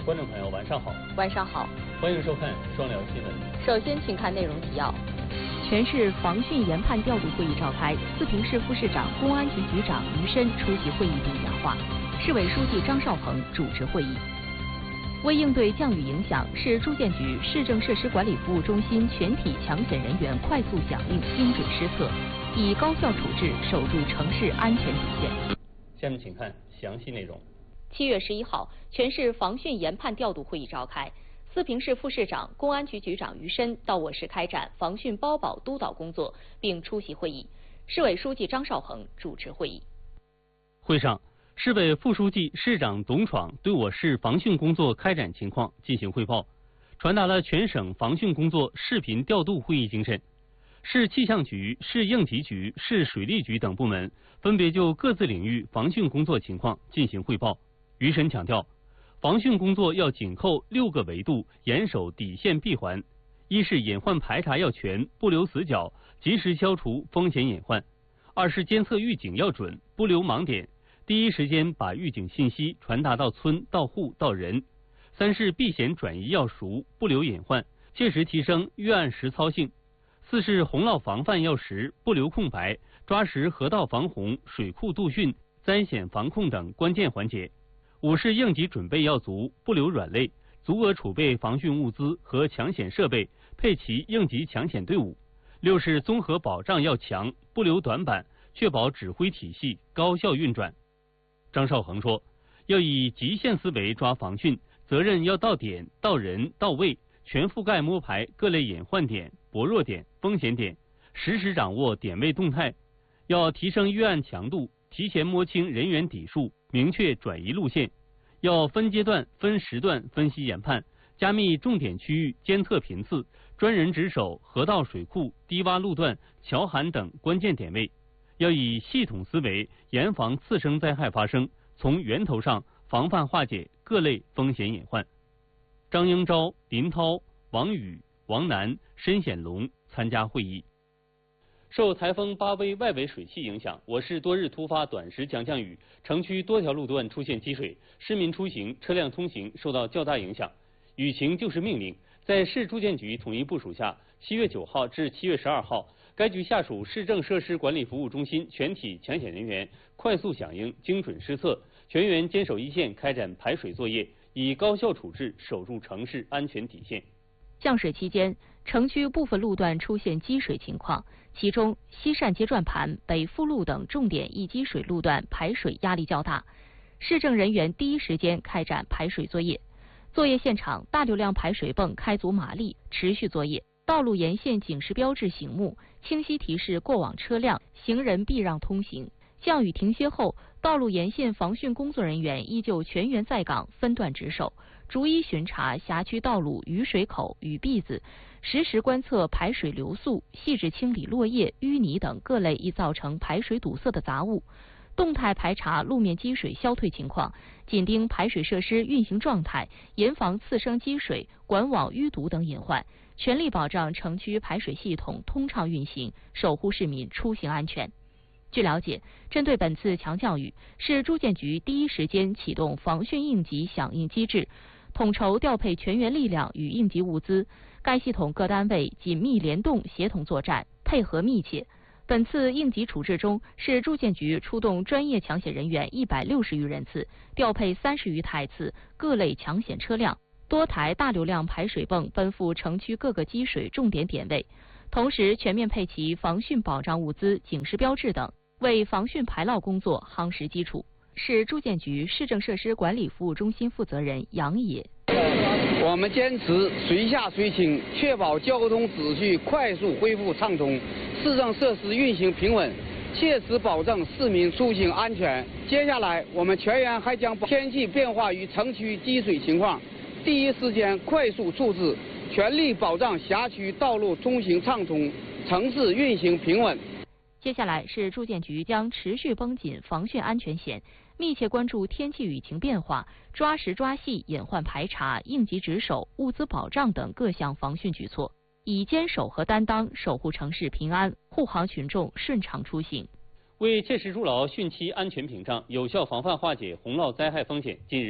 观众朋友，晚上好。 晚上好， 欢迎收看双聊新闻。 首先，请看内容提要。 全市防汛研判调度会议召开，四平市副市长、公安局局长于深出席会议并讲话，市委书记张绍鹏主持会议。为应对降雨影响，市住建局市政设施管理服务中心全体抢险人员快速响应、精准施策，以高效处置守住城市安全底线。 下面请看详细内容。 7月11号，全市防汛研判调度会议召开，四平市副市长、公安局局长于深到我市开展防汛包保督导工作，并出席会议。市委书记张绍鹏主持会议。 会上，市委副书记、市长董闯对我市防汛工作开展情况进行汇报，传达了全省防汛工作视频调度会议精神。市气象局、市应急局、市水利局等部门分别就各自领域防汛工作情况进行汇报。于深强调，防汛工作要紧扣6个维度，严守底线闭环。一是隐患排查要全，不留死角，及时消除风险隐患；二是监测预警要准，不留盲点，第一时间把预警信息传达到村、到户、到人；三是避险转移要熟，不留隐患，切实提升预案实操性；四是洪涝防范要实，不留空白，抓实河道防洪、水库杜汛、灾险防控等关键环节；五是应急准备要足，不留软肋，足额储备防汛物资和抢险设备，配齐应急抢险队伍；六是综合保障要强，不留短板，确保指挥体系高效运转。张绍鹏说，要以极限思维抓防汛，责任要到点、到人、到位，全覆盖摸排各类隐患点、薄弱点、风险点，实时掌握点位动态，要提升预案强度，提前摸清人员底数，明确转移路线，要分阶段、分时段分析研判，加密重点区域监测频次，专人值守河道水库、低洼路段、桥涵等关键点位，要以系统思维严防次生灾害发生，从源头上防范化解各类风险隐患。张英昭、林涛、王宇、王楠、申显龙参加会议。受台风巴威外围水系影响，我市多日突发短时强降雨，城区多条路段出现积水，市民出行、车辆通行受到较大影响。雨情就是命令，在市住建局统一部署下，7月9号至7月12号，该局下属市政设施管理服务中心全体抢险人员快速响应、精准施策，全员坚守一线开展排水作业，以高效处置守住城市安全底线。 降水期间，城区部分路段出现积水情况，其中西单街转盘、北富路等重点易积水路段排水压力较大，市政人员第一时间开展排水作业。作业现场，大流量排水泵开足马力，持续作业。道路沿线警示标志醒目，清晰提示过往车辆、行人避让通行。降雨停歇后，道路沿线防汛工作人员依旧全员在岗，分段值守，逐一巡查辖区道路雨水口、雨篦子，实时观测排水流速，细致清理落叶、淤泥等各类易造成排水堵塞的杂物，动态排查路面积水消退情况，紧盯排水设施运行状态，严防次生积水、管网淤堵等隐患，全力保障城区排水系统通畅运行，守护市民出行安全。据了解，针对本次强降雨，市住建局第一时间启动防汛应急响应机制，统筹调配全员力量与应急物资，该系统各单位紧密联动协同作战，配合密切。本次应急处置中，市住建局出动专业抢险人员160余人次，调配30余台次各类抢险车辆，多台大流量排水泵奔赴城区各个积水重点点位，同时全面配齐防汛保障物资、警示标志等，为防汛排涝工作夯实基础。市住建局市政设施管理服务中心负责人杨野： 我们坚持随下随清，确保交通秩序快速恢复畅通，市政设施运行平稳，切实保证市民出行安全。接下来，我们全员还将天气变化与城区积水情况第一时间快速处置，全力保障辖区道路通行畅通，城市运行平稳。 接下来，市住建局将持续绷紧防汛安全线，密切关注天气雨情变化，抓实抓细隐患排查、应急值守、物资保障等各项防汛举措，以坚守和担当守护城市平安，护航群众顺畅出行。 为切实筑牢汛期安全屏障，有效防范化解洪涝灾害风险，近日，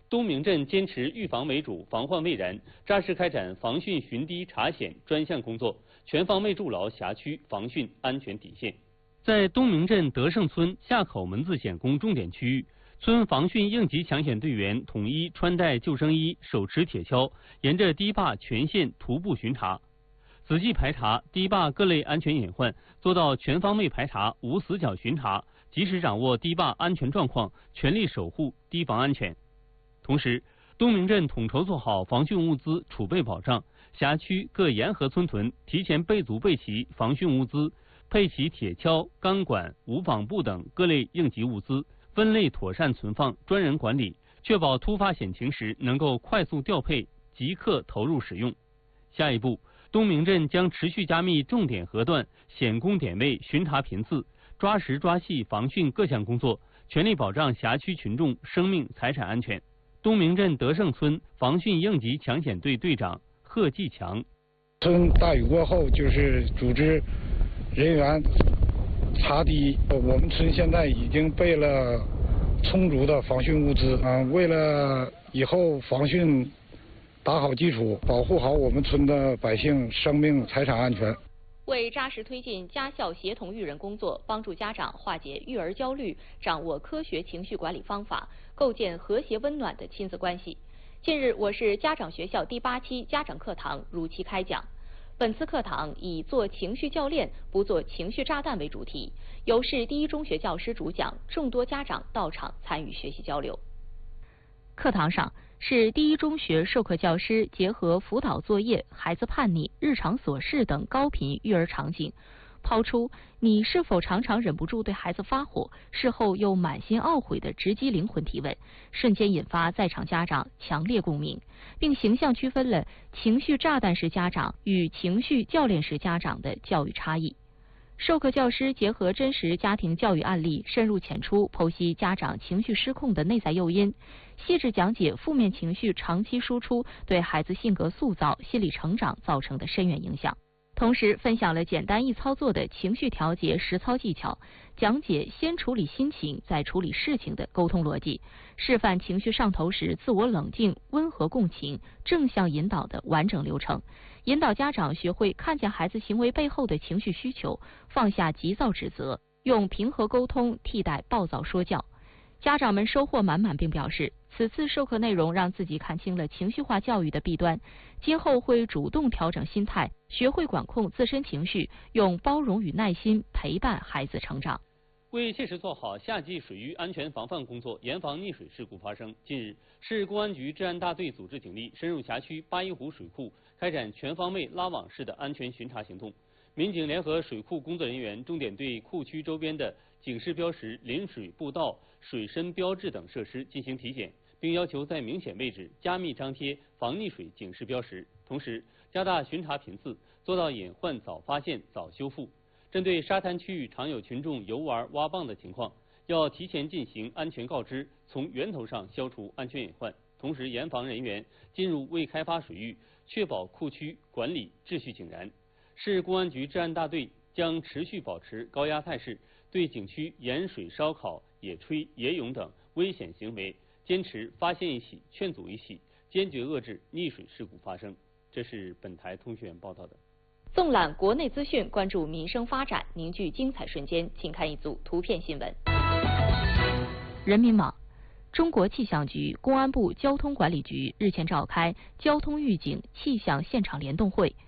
东明镇坚持预防为主，防患未然，扎实开展防汛巡堤查险专项工作，全方位筑牢辖区防汛安全底线。在东明镇德胜村下口门字险工重点区域，村防汛应急抢险队员统一穿戴救生衣，手持铁锹，沿着堤坝全线徒步巡查，仔细排查堤坝各类安全隐患，做到全方位排查、无死角巡查，及时掌握堤坝安全状况，全力守护堤防安全。同时，东明镇统筹做好防汛物资储备保障，辖区各沿河村屯提前备足备齐防汛物资，配齐铁锹、钢管、无纺布等各类应急物资，分类妥善存放，专人管理，确保突发险情时能够快速调配，即刻投入使用。下一步，东明镇将持续加密重点河段险工点位巡查频次，抓实抓细防汛各项工作，全力保障辖区群众生命财产安全。东明镇德胜村防汛应急抢险队队长贺继强： 村大雨过后，就是组织人员查堤。我们村现在已经备了充足的防汛物资为了以后防汛打好基础，保护好我们村的百姓生命财产安全。 为扎实推进家校协同育人工作，帮助家长化解育儿焦虑，掌握科学情绪管理方法，构建和谐温暖的亲子关系。近日，我市家长学校第8期家长课堂如期开讲。本次课堂以做情绪教练，不做情绪炸弹为主题，由市第一中学教师主讲，众多家长到场参与学习交流。 课堂上，市第一中学授课教师结合辅导作业、孩子叛逆、日常琐事等高频育儿场景，抛出你是否常常忍不住对孩子发火，事后又满心懊悔的直击灵魂提问，瞬间引发在场家长强烈共鸣，并形象区分了情绪炸弹式家长与情绪教练式家长的教育差异。授课教师结合真实家庭教育案例，深入浅出剖析家长情绪失控的内在诱因，细致讲解负面情绪长期输出对孩子性格塑造、心理成长造成的深远影响。同时分享了简单易操作的情绪调节实操技巧，讲解先处理心情再处理事情的沟通逻辑，示范情绪上头时自我冷静、温和共情、正向引导的完整流程，引导家长学会看见孩子行为背后的情绪需求，放下急躁指责，用平和沟通替代暴躁说教。家长们收获满满，并表示此次授课内容让自己看清了情绪化教育的弊端，今后会主动调整心态，学会管控自身情绪，用包容与耐心陪伴孩子成长。 为切实做好夏季水域安全防范工作，严防溺水事故发生，近日，市公安局治安大队组织警力深入辖区八一湖水库，开展全方位拉网式的安全巡查行动。民警联合水库工作人员，重点对库区周边的警示标识、临水步道、水深标志等设施进行体检，并要求在明显位置加密张贴防溺水警示标识，同时加大巡查频次，做到隐患早发现、早修复。针对沙滩区域常有群众游玩、挖蚌的情况，要提前进行安全告知，从源头上消除安全隐患，同时严防人员进入未开发水域，确保库区管理秩序井然。市公安局治安大队将持续保持高压态势，对景区盐水烧烤、野炊、野泳等危险行为，坚持发现一起、劝阻一起，坚决遏制溺水事故发生。这是本台通讯员报道的。 纵览国内资讯，关注民生发展，凝聚精彩瞬间，请看一组图片新闻。 人民网：中国气象局、公安部交通管理局日前召开交通预警气象现场联动会。